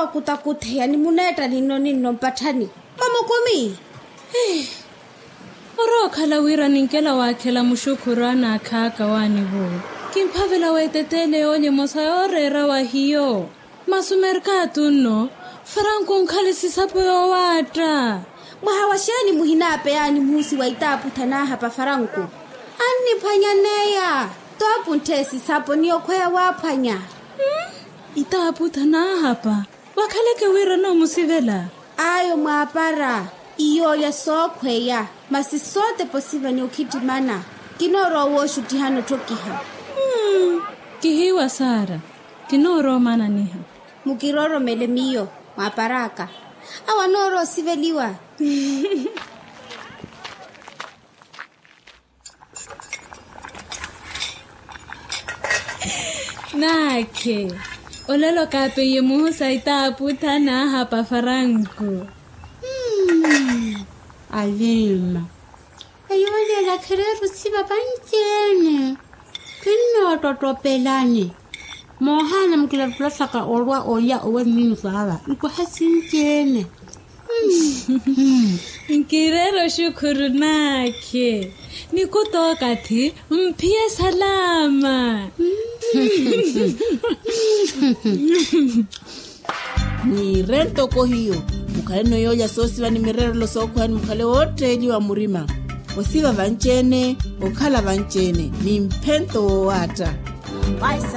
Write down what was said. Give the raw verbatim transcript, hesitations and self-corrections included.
wa kutakuthea ni muneta nino nino mpathani. Mama kumi. Eh. Oro khala wira ninkela wakhela mushukurana khaka wani bo. Kimphavela wetetele onye mosa orera wa hiyo. Masumerka tunno. Franco nkhale sisapo yo wata. Mwahawashani muhinape yani musi wa itapu tanaha pa Franco. Ani panyaneya. Topu ntesi sapo niyo kwea wapanya. Hmm? Itapu tanaha pa. Wakhaleke wira no musivela. Ayo mwapara. Iyo ya sokwe ya. Masi sote posiva ni ukitimana. Kinoro woshu tihano tokiha. Hmm. Kihiwa Sara. Kinoro mana niha. Mukiroro mele miyo. Maparaka. Awa noro siveliwa. Nake. Olelo kape ye muhusa itapu tana hapa Franco. Hmm. Alima. Ayole la kereru siba panjene. Kino totopelani. Mohana mkila plasaka olwa oya owe minu sawa. Iko hasinjene. Hmm. Nkirero shukuru nake. Nikutoka ti mpie salama. Ni rento ko hiyo. Mukale no yoya sosiba ni mirero lo sokwani mukale wote ili wa murima. Osiba vanchene, okala vanchene. Ni mpento wata.